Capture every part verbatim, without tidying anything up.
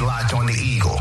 locked on the Eagle.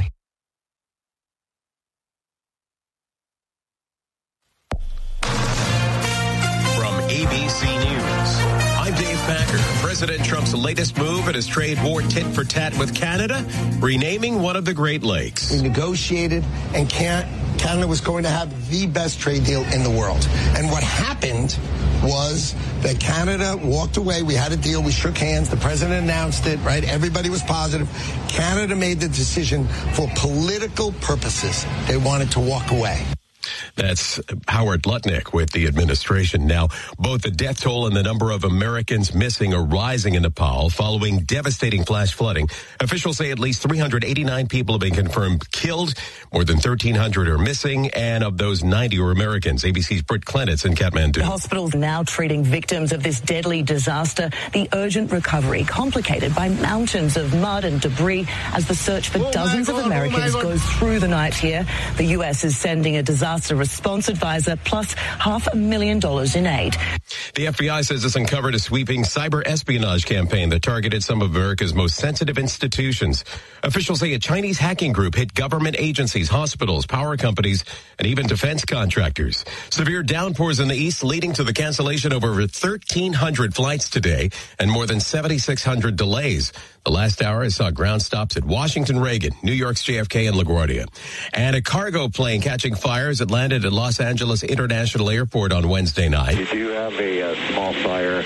From A B C News, I'm Dave Packer. President Trump's latest move in his trade war tit for tat with Canada, renaming one of the Great Lakes. We negotiated, and Canada was going to have the best trade deal in the world. And what happened was that Canada walked away. We had a deal. We shook hands. The president announced it, right? Everybody was positive. Canada made the decision for political purposes. They wanted to walk away. That's Howard Lutnick with the administration. Now, both the death toll and the number of Americans missing are rising in Nepal following devastating flash flooding. Officials say at least three hundred eighty-nine people have been confirmed killed. More than thirteen hundred are missing, and of those, ninety are Americans. A B C's Britt Clenitz in Kathmandu. Hospitals now treating victims of this deadly disaster. The urgent recovery complicated by mountains of mud and debris as the search for oh dozens God, of Americans oh goes through the night here. The U S is sending a disaster response advisor plus half a million dollars in aid. The F B I says it's uncovered a sweeping cyber espionage campaign that targeted some of America's most sensitive institutions. Officials say a Chinese hacking group hit government agencies, hospitals, power companies, and even defense contractors. Severe downpours in the east leading to the cancellation of over thirteen hundred flights today and more than seventy-six hundred delays. The last hour I saw ground stops at Washington Reagan, New York's J F K, and LaGuardia. And a cargo plane catching fires. It landed at Los Angeles International Airport on Wednesday night. You do have a, a small fire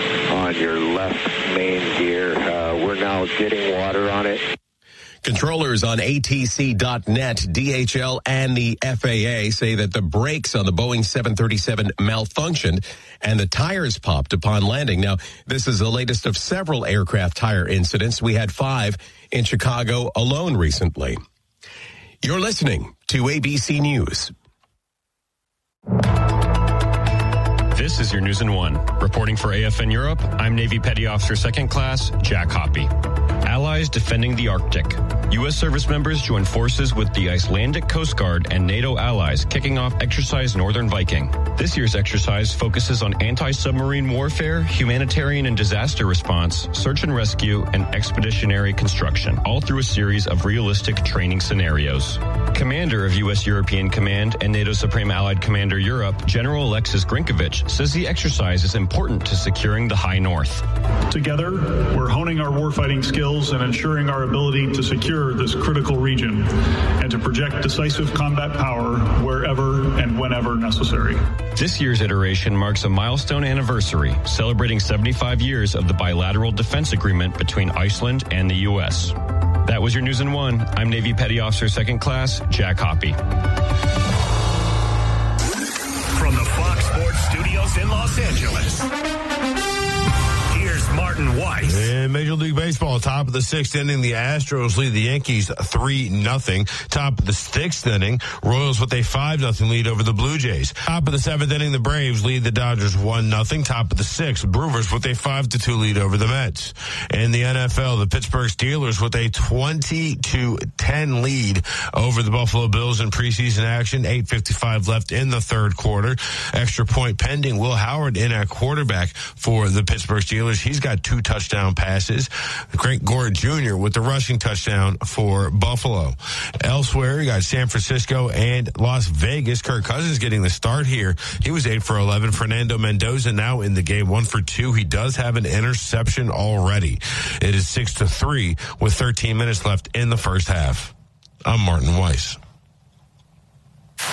on your left main gear. Uh, we're now getting water on it. Controllers on A T C dot net, D H L, and the F A A say that the brakes on the Boeing seven thirty-seven malfunctioned and the tires popped upon landing. Now, this is the latest of several aircraft tire incidents. We had five in Chicago alone recently. You're listening to A B C News. This is your News in One. Reporting for A F N Europe, I'm Navy Petty Officer Second Class Jack Hoppy. Allies defending the Arctic. U S service members join forces with the Icelandic Coast Guard and NATO allies, kicking off Exercise Northern Viking. This year's exercise focuses on anti-submarine warfare, humanitarian and disaster response, search and rescue, and expeditionary construction, all through a series of realistic training scenarios. Commander of U S European Command and NATO Supreme Allied Commander Europe, General Alexis Grinkovich, says the exercise is important to securing the High North. Together, we're honing our warfighting skills and ensuring our ability to secure this critical region and to project decisive combat power wherever and whenever necessary. This year's iteration marks a milestone anniversary, celebrating seventy-five years of the bilateral defense agreement between Iceland and the U S. That was your News in One. I'm Navy Petty Officer Second Class Jack Hoppy. From the Fox Sports Studios in Los Angeles, here's Martin Weiss. In Major League Baseball, top of the sixth inning, the Astros lead the Yankees three nothing. Top of the sixth inning, Royals with a five nothing lead over the Blue Jays. Top of the seventh inning, the Braves lead the Dodgers one nothing. Top of the sixth, Brewers with a five to two lead over the Mets. In the N F L, the Pittsburgh Steelers with a twenty to ten lead over the Buffalo Bills in preseason action. eight fifty-five left in the third quarter. Extra point pending. Will Howard in at quarterback for the Pittsburgh Steelers. He's got two touchdown passes. Frank Gore Junior with the rushing touchdown for Buffalo. Elsewhere, you got San Francisco and Las Vegas. Kirk Cousins getting the start here. He was eight for eleven. Fernando Mendoza now in the game, one for two. He does have an interception already. It is six to three with thirteen minutes left in the first half. I'm Martin Weiss.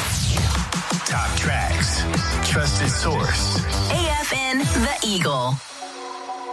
Top tracks, trusted source. A F N The Eagle.